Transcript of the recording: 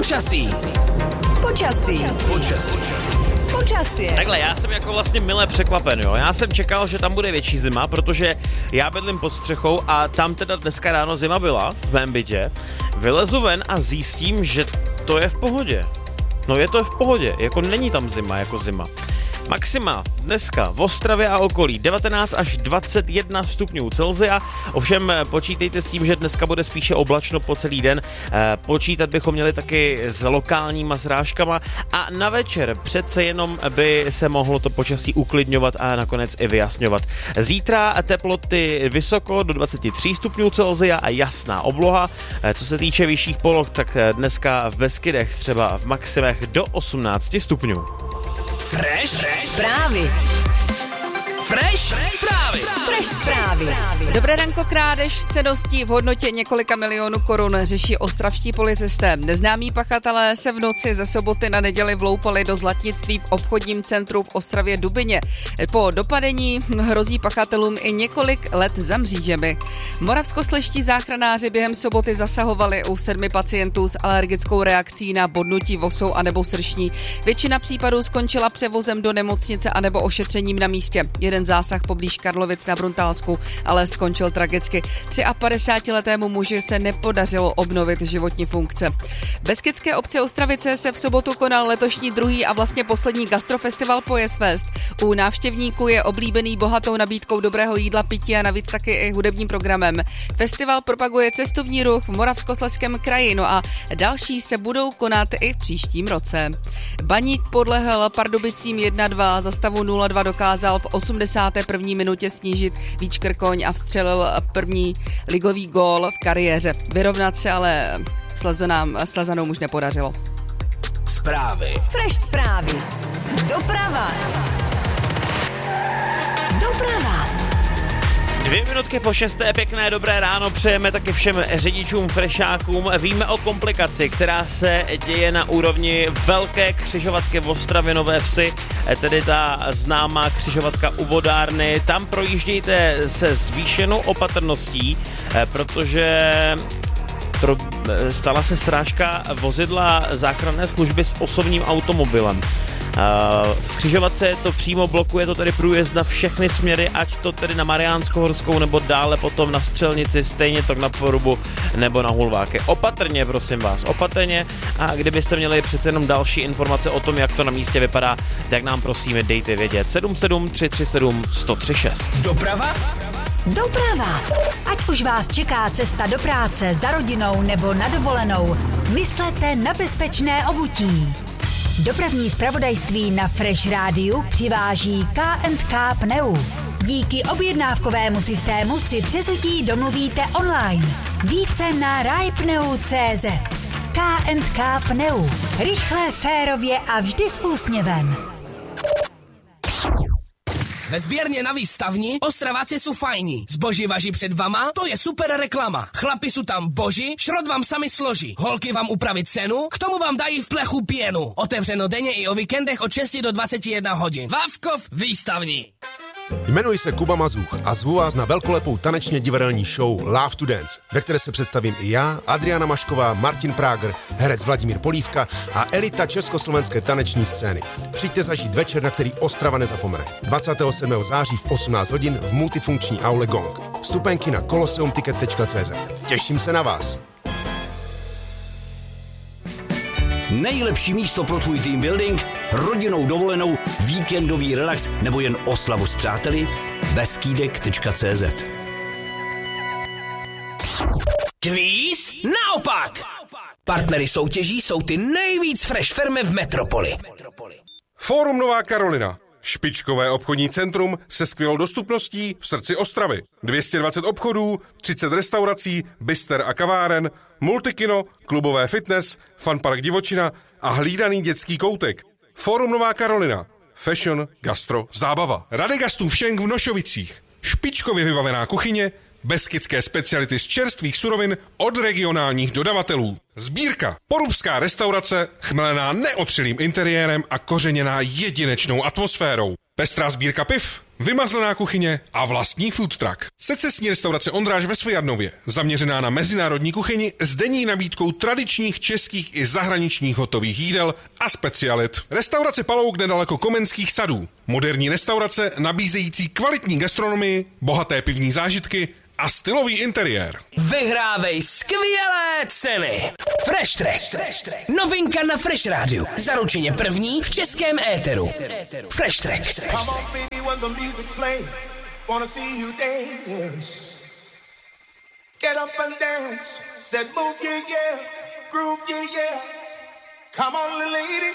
Počasí. Takhle, já jsem jako vlastně mile překvapen, jo. Já jsem čekal, že tam bude větší zima, protože já bydlím pod střechou a tam teda dneska ráno zima byla v mém bytě. Vylezu ven a zjistím, že to je v pohodě. No je to v pohodě, jako není tam zima jako zima. Maxima dneska v Ostravě a okolí 19 až 21 stupňů Celsia, ovšem počítejte s tím, že dneska bude spíše oblačno po celý den, počítat bychom měli taky s lokálníma srážkama a na večer přece jenom by se mohlo to počasí uklidňovat a nakonec i vyjasňovat. Zítra teploty vysoko do 23 stupňů Celsia a jasná obloha, co se týče vyšších poloh, tak dneska v Beskydech třeba v maximech do 18 stupňů. Fresh zprávy. Dobré ranko, krádež ceností v hodnotě několika milionů korun řeší ostravští policisté. Neznámí pachatelé se v noci ze soboty na neděli vloupali do zlatnictví v obchodním centru v Ostravě Dubyně. Po dopadení hrozí pachatelům i několik let za mřížemi. Moravskoslezští záchranáři během soboty zasahovali u 7 pacientů s alergickou reakcí na bodnutí vosou anebo sršní. Většina případů skončila převozem do nemocnice anebo ošetřením na místě. Jeden zásah poblíž Karlovic na Bruntálsku ale skončil tragicky. 53letému muži se nepodařilo obnovit životní funkce. V beskydské obci Ostravice se v sobotu konal letošní druhý a vlastně poslední gastrofestival Pojes Fest. U návštěvníků je oblíbený bohatou nabídkou dobrého jídla, pití a navíc taky i hudebním programem. Festival propaguje cestovní ruch v Moravskoslezském kraji, no a další se budou konat i v příštím roce. Baník podlehl Pardubicím 1-2, za stavu 0-2 dokázal v 81. minutě snížit Víčkrkoň a vstřelil první ligový gól v kariéře. Vyrovnat se ale Slezanou už nepodařilo. Zprávy. Fresh zprávy. Doprava. 2 minutky po 6. Pěkné dobré ráno přejeme taky všem řidičům, frešákům. Víme o komplikaci, která se děje na úrovni velké křižovatky v Ostravě Nové Vsi, tedy ta známá křižovatka u vodárny. Tam projíždějte se zvýšenou opatrností, protože stala se srážka vozidla záchranné služby s osobním automobilem. V křižovatce to přímo blokuje to tedy průjezd na všechny směry, ať to tedy na Mariánskohorskou nebo dále potom na Střelnici, stejně tak na Porubu nebo na Hulváky. Opatrně, prosím vás, opatrně, a kdybyste měli přece jenom další informace o tom, jak to na místě vypadá, tak nám prosím dejte vědět. 77 337 1036. Doprava. Ať už vás čeká cesta do práce, za rodinou nebo na dovolenou, myslete na bezpečné obutí. Dopravní zpravodajství na Fresh Rádiu přiváží K&K Pneu. Díky objednávkovému systému si přezutí domluvíte online. Více na rajpneu.cz. K&K Pneu. Rychle, férově a vždy s úsměvem. Ve sběrně na Výstavni Ostraváci jsou fajní. Zboží važí před vama, to je super reklama. Chlapi jsou tam boží, šrot vám sami složí. Holky vám upraví cenu, k tomu vám dají v plechu pěnu. Otevřeno denně i o víkendech od 6 do 21 hodin. Vávkov Výstavní. Jmenuji se Kuba Mazůch a zvu vás na velkolepou tanečně divadelní show Love to Dance, ve které se představím i já, Adriana Mašková, Martin Práger, herec Vladimír Polívka a elita československé taneční scény. Přijďte zažít večer, na který Ostrava nezapomene. 27. září v 18 hodin v multifunkční aule Gong. Vstupenky na koloseumticket.cz. Těším se na vás. Nejlepší místo pro tvůj team building, rodinnou dovolenou, víkendový relax nebo jen oslavu s přáteli? Beskydek.cz. Kvíz naopak! Partnery soutěží jsou ty nejvíc fresh firmy v metropoli. Fórum Nová Karolina. Špičkové obchodní centrum se skvělou dostupností v srdci Ostravy. 220 obchodů, 30 restaurací, bister a kaváren, multikino, klubové fitness, funpark divočina a hlídaný dětský koutek. Fórum Nová Karolina. Fashion, gastro, zábava. Radegastův šenk v Nošovicích. Špičkově vybavená kuchyně, beskydské speciality z čerstvých surovin od regionálních dodavatelů. Sbírka. Porubská restaurace, chmelená neotřelým interiérem a kořeněná jedinečnou atmosférou. Pestrá sbírka piv, vymazlená kuchyně a vlastní food truck. Secesní restaurace Ondráš ve Svojadnově, zaměřená na mezinárodní kuchyni s denní nabídkou tradičních českých i zahraničních hotových jídel a specialit. Restaurace Palouk nedaleko Komenských sadů. Moderní restaurace nabízející kvalitní gastronomii, bohaté pivní zážitky a stylový interiér. Vyhrávej skvělé ceny. Fresh Track. Novinka na Fresh Rádiu. Zaručeně první v českém éteru. Fresh Track. Come on, little lady.